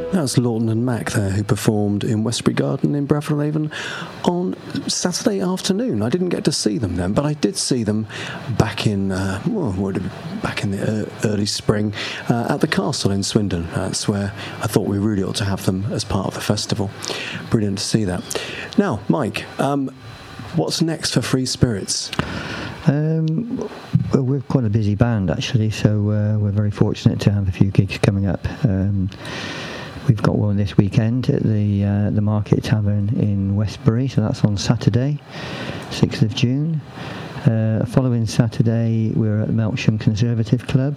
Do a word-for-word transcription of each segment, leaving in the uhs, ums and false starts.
That was Lawton and Mac there, who performed in Westbury Garden in Bradford Avon on Saturday afternoon. I didn't get to see them then, but I did see them back in uh, well, what would it be, back in the uh, early spring uh, at the Castle in Swindon. That's where I thought we really ought to have them as part of the festival. Brilliant to see that. Now, Mike, um, what's next for Free Spirits? Um, well, we're quite a busy band actually, so uh, we're very fortunate to have a few gigs coming up. Um, We've got one this weekend at the uh, the Market Tavern in Westbury, so that's on Saturday, sixth of June. Uh, following Saturday, we're at the Melksham Conservative Club.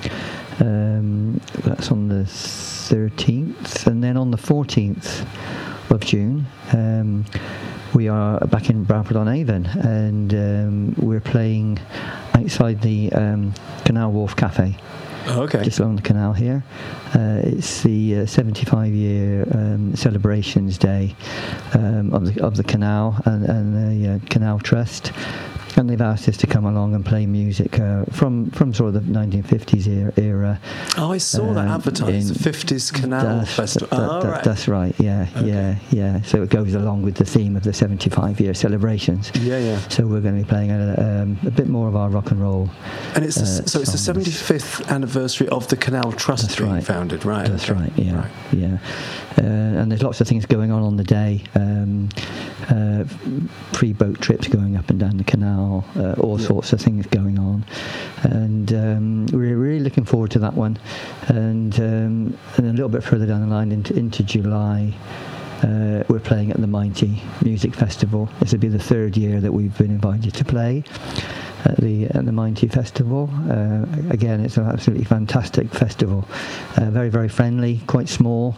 Um, that's on the thirteenth, and then on the fourteenth of June, um, we are back in Bradford on Avon, and um, we're playing outside the um, Canal Wharf Cafe. Oh, okay. Just along the canal here. Uh, it's the uh, seventy-five year um, celebrations day um, of the of the canal and, and the uh, Canal Trust. And they've asked us to come along and play music uh, from, from sort of the nineteen fifties era. era oh, I saw um, that advertised, the fifties Canal that's, Festival. That, oh, that, right. That's right, yeah, okay. yeah, yeah. So it goes along with the theme of the seventy-five year celebrations. Yeah, yeah. So we're going to be playing a, um, a bit more of our rock and roll. And it's uh, the, so it's the seventy-fifth anniversary of the Canal Trust that's being right. founded, right? That's okay. right, yeah, right. yeah. Uh, and there's lots of things going on on the day. Um, uh, free boat trips going up and down the canal, uh, all yeah. sorts of things going on, and um, we're really looking forward to that one. And, um, and a little bit further down the line into, into July, uh, we're playing at the Mighty Music Festival. This will be the third year that we've been invited to play at the at the Mighty Festival. Uh, again, it's an absolutely fantastic festival. Uh, very, very friendly, quite small,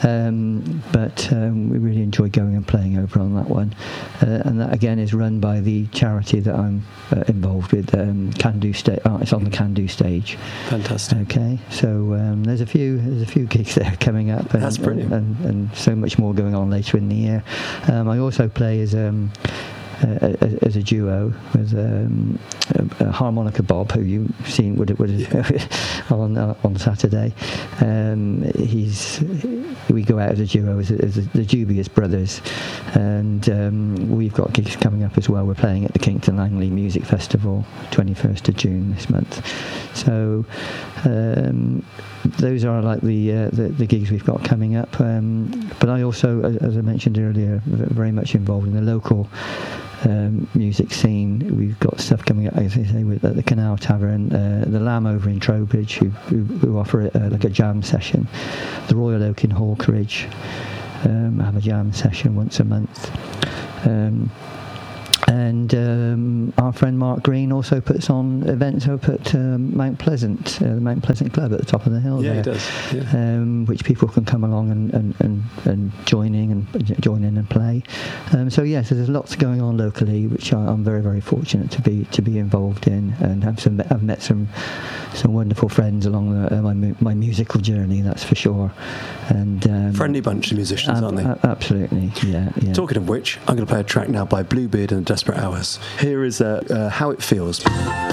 um, but um, we really enjoy going and playing over on that one. Uh, and that again is run by the charity that I'm uh, involved with, um, Can Do Sta- oh, it's on the Can Do stage. Fantastic. Okay, so um, there's a few there's a few gigs there coming up, and, That's brilliant. and, and, and so much more going on later in the year. Um, I also play as um, Uh, as a duo with um, a, a harmonica Bob, who you've seen would would yeah. on uh, on Saturday. Um, he's we go out as a duo as, a, as a, the Dubious Brothers, and um, we've got gigs coming up as well. We're playing at the Kingston Langley Music Festival, twenty-first of June this month. So um, those are like the, uh, the the gigs we've got coming up. Um, but I also, as I mentioned earlier, very much involved in the local Um, music scene. We've got stuff coming up, as I say, with, at the Canal Tavern, uh, the Lamb over in Trowbridge, who, who, who offer it, uh, like a jam session. The Royal Oak in Hawkeridge um, have a jam session once a month. Um, and um, our friend Mark Green also puts on events up at um, Mount Pleasant, uh, the Mount Pleasant Club at the top of the hill yeah, there. He does. Yeah. Um, which people can come along and, and, and, and join in and join in and play. Um, so yes, there's lots going on locally, which I, I'm very very fortunate to be to be involved in, and have some I've met some some wonderful friends along the, uh, my my musical journey. That's for sure. And um, friendly bunch of musicians, ab- aren't they? ab- absolutely, yeah, yeah. Talking of which, I'm going to play a track now by Bluebeard and the Desperate Hours. Here is uh, uh, How It Feels.